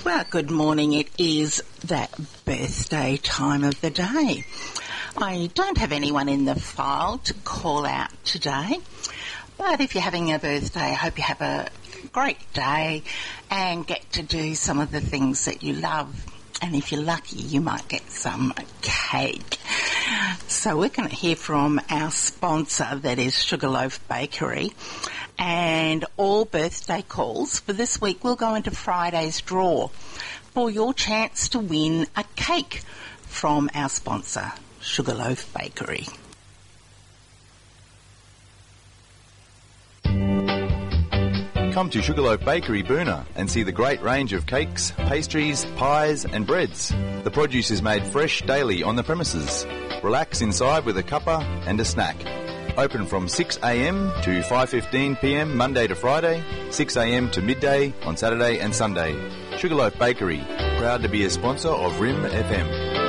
Well, good morning. It is that birthday time of the day. I don't have anyone in the file to call out today, but if you're having a birthday, I hope you have a great day and get to do some of the things that you love. And if you're lucky, you might get some cake. So we're going to hear from our sponsor, that is Sugarloaf Bakery. And all birthday calls for this week will go into Friday's draw for your chance to win a cake from our sponsor, Sugarloaf Bakery. Come to Sugarloaf Bakery, Boonah, and see the great range of cakes, pastries, pies and breads. The produce is made fresh daily on the premises. Relax inside with a cuppa and a snack. Open from 6 a.m. to 5:15 p.m. Monday to Friday, 6 a.m. to midday on Saturday and Sunday. Sugarloaf Bakery, proud to be a sponsor of RIM FM.